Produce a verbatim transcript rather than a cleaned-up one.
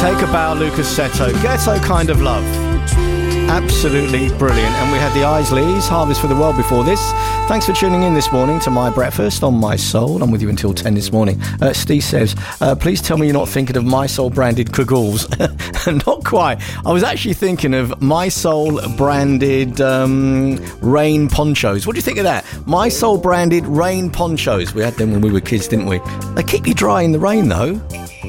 Take a bow, Lucas Seto. Ghetto Kind of Love. Absolutely brilliant. And we had the Isleys, Harvest for the World before this. Thanks for tuning in this morning to My Breakfast on My Soul. I'm with you until ten this morning. Uh, Steve says, uh, please tell me you're not thinking of My Soul branded kagouls. Not quite. I was actually thinking of My Soul branded um, rain ponchos. What do you think of that? My Soul branded rain ponchos. We had them when we were kids, didn't we? They keep you dry in the rain, though.